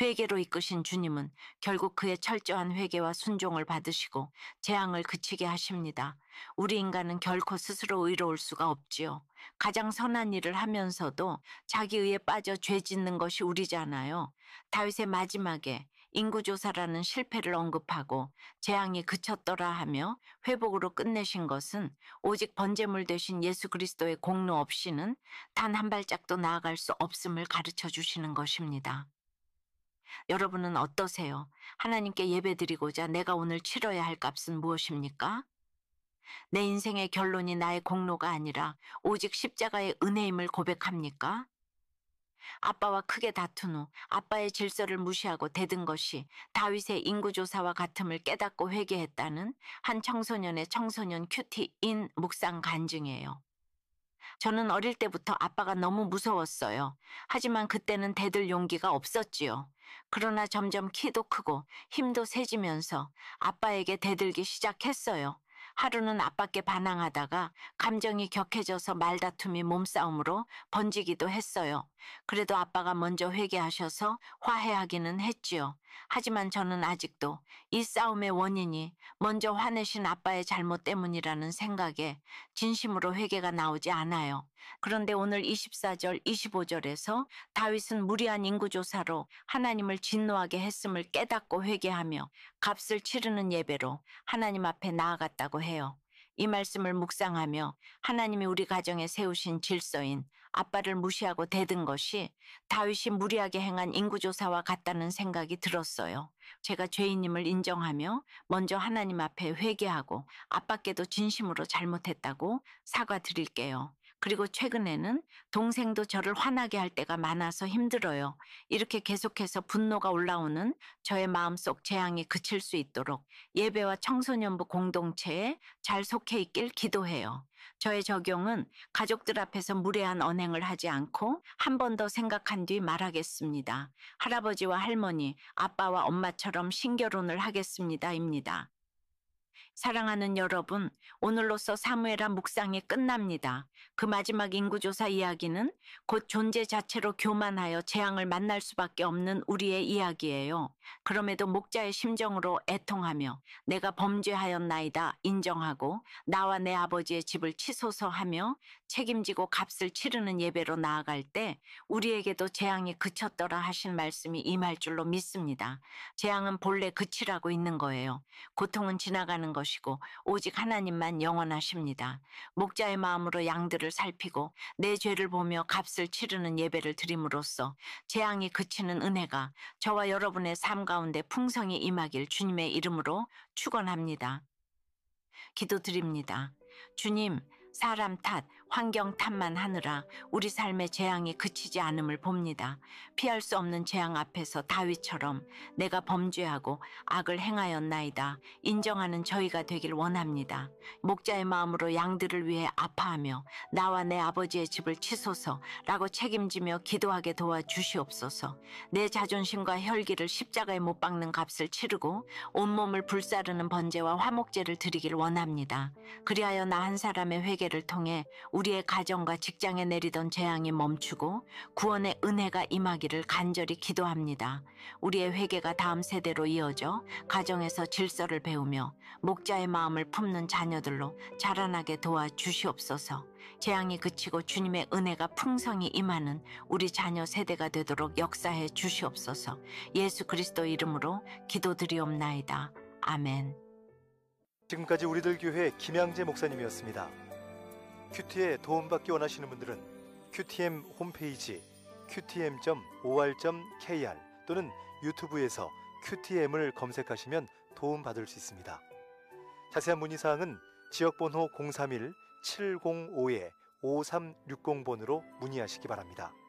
회개로 이끄신 주님은 결국 그의 철저한 회개와 순종을 받으시고 재앙을 그치게 하십니다. 우리 인간은 결코 스스로 의로울 수가 없지요. 가장 선한 일을 하면서도 자기 의에 빠져 죄 짓는 것이 우리잖아요. 다윗의 마지막에 인구조사라는 실패를 언급하고 재앙이 그쳤더라 하며 회복으로 끝내신 것은 오직 번제물 되신 예수 그리스도의 공로 없이는 단 한 발짝도 나아갈 수 없음을 가르쳐 주시는 것입니다. 여러분은 어떠세요? 하나님께 예배드리고자 내가 오늘 치러야 할 값은 무엇입니까? 내 인생의 결론이 나의 공로가 아니라 오직 십자가의 은혜임을 고백합니까? 아빠와 크게 다툰 후 아빠의 질서를 무시하고 대든 것이 다윗의 인구조사와 같음을 깨닫고 회개했다는 한 청소년의 청소년 큐티인 묵상 간증이에요. 저는 어릴 때부터 아빠가 너무 무서웠어요. 하지만 그때는 대들 용기가 없었지요. 그러나 점점 키도 크고 힘도 세지면서 아빠에게 대들기 시작했어요. 하루는 아빠께 반항하다가 감정이 격해져서 말다툼이 몸싸움으로 번지기도 했어요. 그래도 아빠가 먼저 회개하셔서 화해하기는 했지요. 하지만 저는 아직도 이 싸움의 원인이 먼저 화내신 아빠의 잘못 때문이라는 생각에 진심으로 회개가 나오지 않아요. 그런데 오늘 24절, 25절에서 다윗은 무리한 인구조사로 하나님을 진노하게 했음을 깨닫고 회개하며 값을 치르는 예배로 하나님 앞에 나아갔다고 해요. 이 말씀을 묵상하며 하나님이 우리 가정에 세우신 질서인 아빠를 무시하고 대든 것이 다윗이 무리하게 행한 인구조사와 같다는 생각이 들었어요. 제가 죄인임을 인정하며 먼저 하나님 앞에 회개하고 아빠께도 진심으로 잘못했다고 사과드릴게요. 그리고 최근에는 동생도 저를 화나게 할 때가 많아서 힘들어요. 이렇게 계속해서 분노가 올라오는 저의 마음속 재앙이 그칠 수 있도록 예배와 청소년부 공동체에 잘 속해 있길 기도해요. 저의 적용은 가족들 앞에서 무례한 언행을 하지 않고 한 번 더 생각한 뒤 말하겠습니다. 할아버지와 할머니, 아빠와 엄마처럼 신결혼을 하겠습니다입니다. 사랑하는 여러분, 오늘로써 사무엘하 묵상이 끝납니다. 그 마지막 인구조사 이야기는 곧 존재 자체로 교만하여 재앙을 만날 수밖에 없는 우리의 이야기예요. 그럼에도 목자의 심정으로 애통하며 내가 범죄하였나이다 인정하고 나와 내 아버지의 집을 치소서 하며 책임지고 값을 치르는 예배로 나아갈 때 우리에게도 재앙이 그쳤더라 하신 말씀이 임할 줄로 믿습니다. 재앙은 본래 그치라고 있는 거예요. 고통은 지나가는 것이고 오직 하나님만 영원하십니다. 목자의 마음으로 양들을 살피고 내 죄를 보며 값을 치르는 예배를 드림으로써 재앙이 그치는 은혜가 저와 여러분의 삶 가운데 풍성히 임하길 주님의 이름으로 축원합니다. 기도드립니다. 주님, 사람 탓, 환경 탓만 하느라 우리 삶의 재앙이 그치지 않음을 봅니다. 피할 수 없는 재앙 앞에서 다윗처럼 내가 범죄하고 악을 행하였나이다 인정하는 저희가 되길 원합니다. 목자의 마음으로 양들을 위해 아파하며 나와 내 아버지의 집을 치소서라고 책임지며 기도하게 도와주시옵소서. 내 자존심과 혈기를 십자가에 못 박는 값을 치르고 온몸을 불사르는 번제와 화목제를 드리길 원합니다. 그리하여 나 한 사람의 회개를 통해 우리의 가정과 직장에 내리던 재앙이 멈추고 구원의 은혜가 임하기를 간절히 기도합니다. 우리의 회개가 다음 세대로 이어져 가정에서 질서를 배우며 목자의 마음을 품는 자녀들로 자라나게 도와주시옵소서. 재앙이 그치고 주님의 은혜가 풍성히 임하는 우리 자녀 세대가 되도록 역사해 주시옵소서. 예수 그리스도 이름으로 기도드리옵나이다. 아멘. 지금까지 우리들 교회 김양재 목사님이었습니다. 큐티에 도움받기 원하시는 분들은 큐티엠 홈페이지 qtm.or.kr 또는 유튜브에서 큐티엠을 검색하시면 도움받을 수 있습니다. 자세한 문의사항은 지역번호 031-705-5360번으로 문의하시기 바랍니다.